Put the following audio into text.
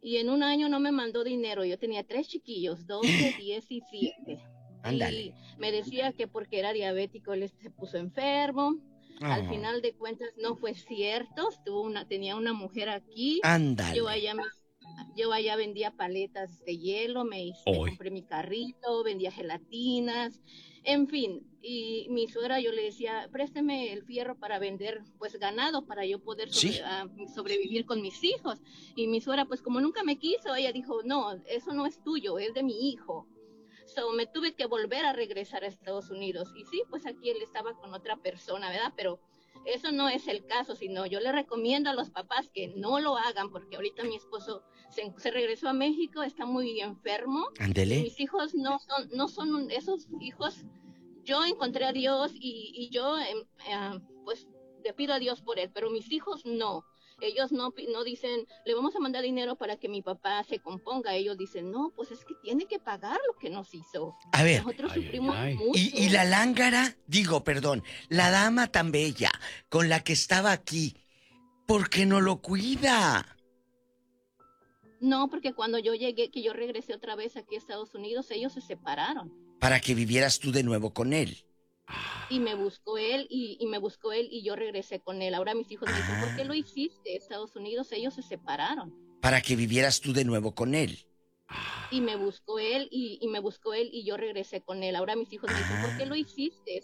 Y en un año no me mandó dinero. Yo tenía tres chiquillos, 12, 10 y 7. Ándale. Y me decía que porque era diabético él se puso enfermo. Al Oh, final de cuentas no fue cierto. Tenía una mujer aquí. Yo ándale. allá, yo allá vendía paletas de hielo, me Hoy. compré mi carrito, vendía gelatinas, en fin. Y mi suegra yo le decía, présteme el fierro para vender pues ganado, para yo poder Sí. sobrevivir con mis hijos. Y mi suegra pues como nunca me quiso, ella dijo, no, eso no es tuyo, es de mi hijo. So, me tuve que volver a regresar a Estados Unidos. Y sí, pues aquí él estaba con otra persona, ¿verdad? Pero eso no es el caso, sino yo le recomiendo a los papás que no lo hagan, porque ahorita mi esposo se regresó a México, está muy enfermo, y Ándele. mis hijos no son esos hijos. Yo encontré a Dios y yo, pues, le pido a Dios por él, pero mis hijos no. Ellos no dicen, le vamos a mandar dinero para que mi papá se componga. Ellos dicen, no, pues es que tiene que pagar lo que nos hizo. A ver, Nosotros Ay, ay, sufrimos ay. y mucho. la lángara, digo, perdón, la dama tan bella con la que estaba aquí, ¿por qué no lo cuida? No, porque cuando yo llegué, que yo regresé otra vez aquí a Estados Unidos, ellos se separaron. Para que vivieras tú de nuevo con él. Y me buscó él y me buscó él y yo regresé con él. Ahora mis hijos me dicen, ¿por qué lo Ah, hiciste? Estados Unidos, ellos se separaron. para que vivieras tú de nuevo con él. Y me buscó él y me buscó él y yo regresé con él. Ahora mis hijos me dicen, ¿por qué lo Ah. hiciste?